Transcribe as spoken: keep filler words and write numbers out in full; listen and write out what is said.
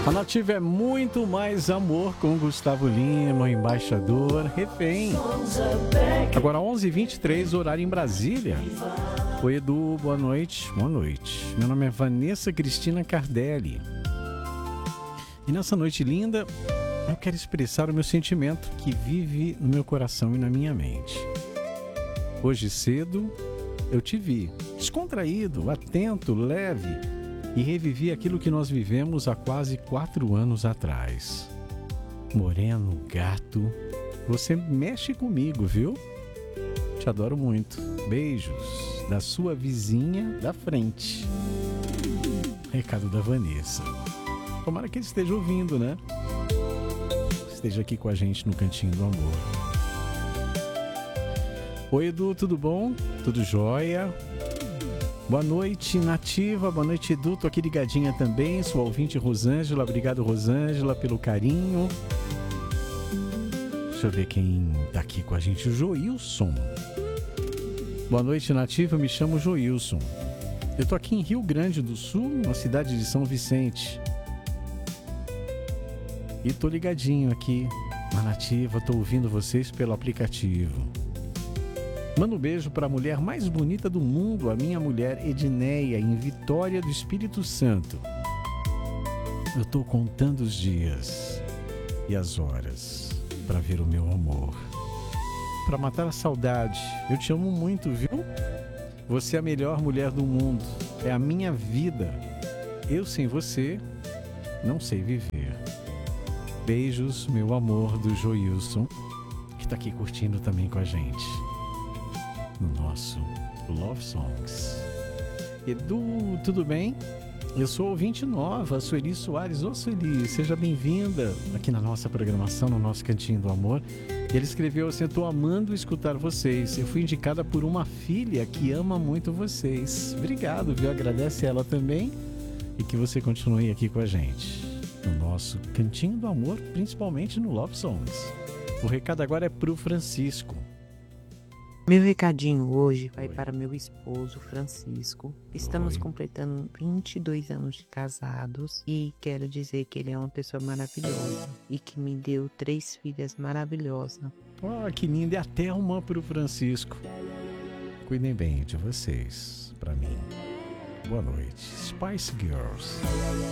A Nativa é muito mais amor com Gustavo Lima, embaixador, refém. Agora onze e vinte e três, horário em Brasília. Oi, Edu, boa noite. Boa noite. Meu nome é Vanessa Cristina Cardelli. E nessa noite linda, eu quero expressar o meu sentimento que vive no meu coração e na minha mente. Hoje cedo, eu te vi, descontraído, atento, leve, e revivi aquilo que nós vivemos há quase quatro anos atrás. Moreno, gato, você mexe comigo, viu? Te adoro muito. Beijos da sua vizinha da frente. Recado da Vanessa. Tomara que ele esteja ouvindo, né? Esteja aqui com a gente no Cantinho do Amor. Oi, Edu, tudo bom? Tudo jóia? Boa noite, Nativa. Boa noite, Edu. Tô aqui ligadinha também. Sou ouvinte Rosângela. Obrigado, Rosângela, pelo carinho. Deixa eu ver quem tá aqui com a gente. O Joilson. Boa noite, Nativa. Eu me chamo Joilson. Eu tô aqui em Rio Grande do Sul, na cidade de São Vicente. E tô ligadinho aqui na Nativa. Tô ouvindo vocês pelo aplicativo. Manda um beijo para a mulher mais bonita do mundo, a minha mulher Edneia, em Vitória do Espírito Santo. Eu estou contando os dias e as horas para ver o meu amor, para matar a saudade. Eu te amo muito, viu? Você é a melhor mulher do mundo, é a minha vida. Eu sem você não sei viver. Beijos, meu amor, do Joilson, que está aqui curtindo também com a gente no nosso Love Songs. Edu, tudo bem? Eu sou ouvinte nova, Sueli Soares. Ô Sueli, seja bem-vinda aqui na nossa programação, no nosso Cantinho do Amor. Ele escreveu assim: eu tô amando escutar vocês. Eu fui indicada por uma filha que ama muito vocês. Obrigado, viu? Agradece ela também e que você continue aqui com a gente no nosso Cantinho do Amor, principalmente no Love Songs. O recado agora é pro Francisco. Meu recadinho hoje vai Oi. para meu esposo Francisco. Estamos Oi. completando vinte e dois anos de casados e quero dizer que ele é uma pessoa maravilhosa e que me deu três filhas maravilhosas. Oh, que lindo. E até uma pro Francisco. Cuidem bem de vocês, pra mim. Boa noite. Spice Girls.